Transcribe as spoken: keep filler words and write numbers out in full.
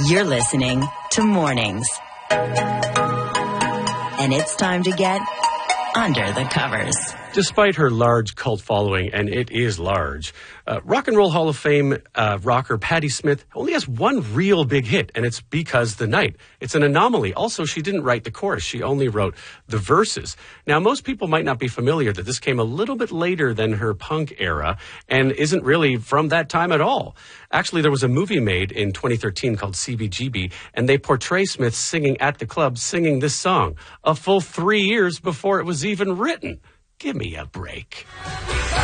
You're listening to Mornings. And it's time to get under the covers. Despite her large cult following, and it is large, uh, Rock and Roll Hall of Fame uh, rocker Patti Smith only has one real big hit, and it's Because the Night. It's an anomaly. Also, she didn't write the chorus. She only wrote the verses. Now, most people might not be familiar that this came a little bit later than her punk era and isn't really from that time at all. Actually, there was a movie made in twenty thirteen called C B G B, and they portray Smith singing at the club, singing this song, a full three years before it was even written. Give me a break.